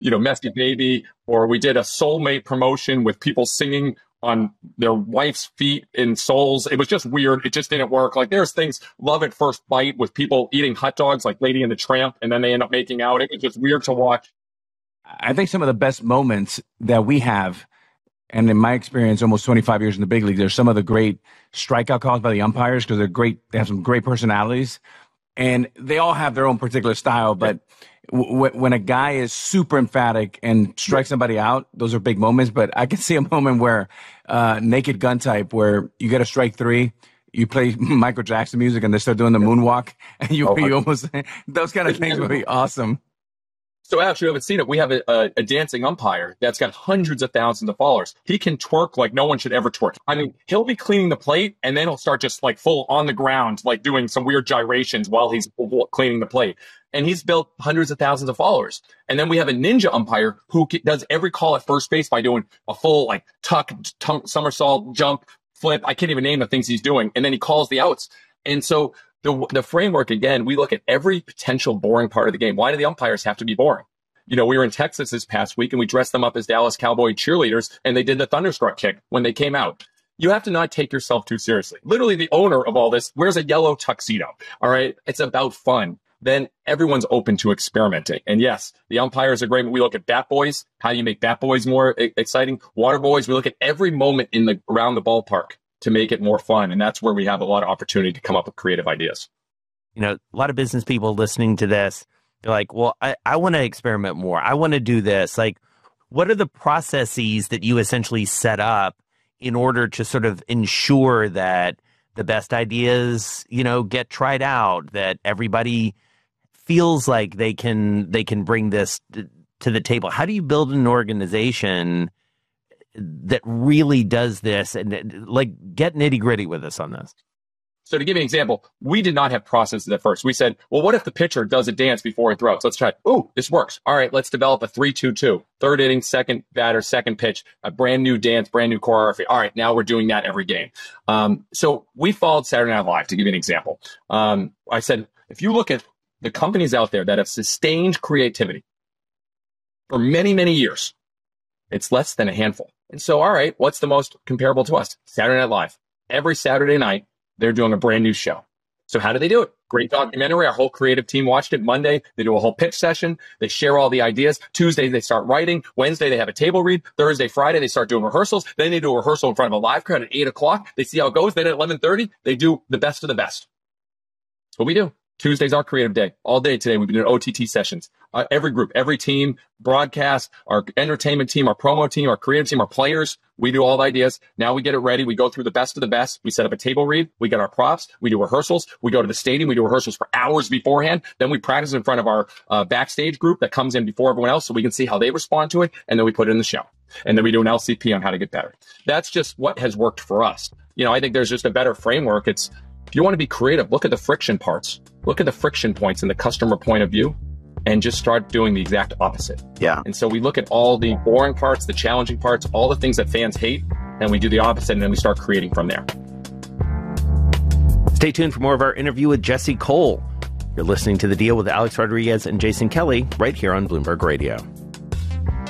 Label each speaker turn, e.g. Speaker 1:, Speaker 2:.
Speaker 1: Messy Baby, or we did a soulmate promotion with people singing on their wife's feet in souls. It was just weird. It just didn't work. Like there's things, love at first bite with people eating hot dogs like Lady and the Tramp, and then they end up making out. It was just weird to watch.
Speaker 2: I think some of the best moments that we have, and in my experience, almost 25 years in the big league, there's some of the great strikeout calls by the umpires because they're great. They have some great personalities, and they all have their own particular style. But when a guy is super emphatic and strikes somebody out, those are big moments. But I can see a moment where Naked Gun type, where you get a strike three, you play Michael Jackson music, and they start doing the moonwalk, and you almost those kind of things would be awesome.
Speaker 1: So actually, you haven't seen it. We have a dancing umpire that's got hundreds of thousands of followers. He can twerk like no one should ever twerk. I mean, he'll be cleaning the plate, and then he'll start just like full on the ground, like doing some weird gyrations while he's cleaning the plate. And he's built hundreds of thousands of followers. And then we have a ninja umpire who does every call at first base by doing a full like tuck, somersault, jump, flip. I can't even name the things he's doing. And then he calls the outs. And so the framework, again, we look at every potential boring part of the game. Why do the umpires have to be boring? We were in Texas this past week, and we dressed them up as Dallas Cowboy cheerleaders, and they did the thunderstruck kick when they came out. You have to not take yourself too seriously. Literally, the owner of all this wears a yellow tuxedo. All right? It's about fun. Then everyone's open to experimenting. And yes, the umpires are great. We look at bat boys. How do you make bat boys more exciting? Water boys. We look at every moment around the ballpark to make it more fun. And that's where we have a lot of opportunity to come up with creative ideas.
Speaker 3: A lot of business people listening to this, they're like, well, I want to experiment more. I want to do this. Like, what are the processes that you essentially set up in order to sort of ensure that the best ideas, get tried out, that everybody feels like they can bring this to the table? How do you build an organization that really does this and like get nitty gritty with us on this?
Speaker 1: So to give you an example, we did not have processes at first. We said, well, what if the pitcher does a dance before he throws? Let's try it. Oh, this works. All right, let's develop a 3-2-2. Third inning, second batter, second pitch, a brand new dance, brand new choreography. All right, now we're doing that every game. So we followed Saturday Night Live, to give you an example. I said, if you look at the companies out there that have sustained creativity for many, many years, it's less than a handful. And so, all right, what's the most comparable to us? Saturday Night Live. Every Saturday night, they're doing a brand new show. So how do they do it? Great documentary. Our whole creative team watched it. Monday, they do a whole pitch session. They share all the ideas. Tuesday, they start writing. Wednesday, they have a table read. Thursday, Friday, they start doing rehearsals. Then they do a rehearsal in front of a live crowd at 8 o'clock. They see how it goes. Then at 11:30, they do the best of the best. That's what we do. Tuesday's our creative day. All day today, we've been doing OTT sessions. Every group, every team, broadcast, our entertainment team, our promo team, our creative team, our players, we do all the ideas. Now we get it ready. We go through the best of the best. We set up a table read. We get our props. We do rehearsals. We go to the stadium. We do rehearsals for hours beforehand. Then we practice in front of our backstage group that comes in before everyone else so we can see how they respond to it. And then we put it in the show. And then we do an LCP on how to get better. That's just what has worked for us. I think there's just a better framework. If you want to be creative, look at the friction parts. Look at the friction points in the customer point of view and just start doing the exact opposite.
Speaker 3: Yeah.
Speaker 1: And so we look at all the boring parts, the challenging parts, all the things that fans hate, and we do the opposite, and then we start creating from there.
Speaker 3: Stay tuned for more of our interview with Jesse Cole. You're listening to The Deal with Alex Rodriguez and Jason Kelly right here on Bloomberg Radio.